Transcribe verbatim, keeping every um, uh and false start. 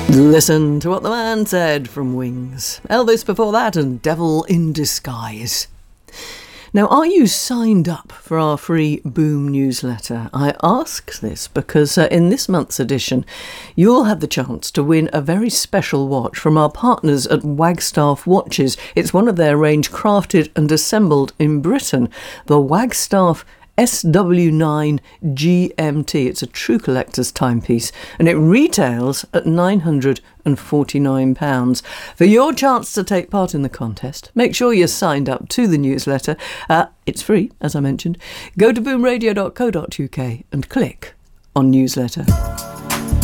Listen to what the man said from Wings. Elvis before that and Devil in Disguise. Now, are you signed up for our free Boom newsletter? I ask this because uh, in this month's edition, you'll have the chance to win a very special watch from our partners at Wagstaff Watches. It's one of their range crafted and assembled in Britain, the Wagstaff S W nine G M T. It's a true collector's timepiece and it retails at nine hundred forty-nine pounds. For your chance to take part in the contest, make sure you're signed up to the newsletter. Uh, it's free, as I mentioned. Go to boom radio dot co dot uk and click on newsletter.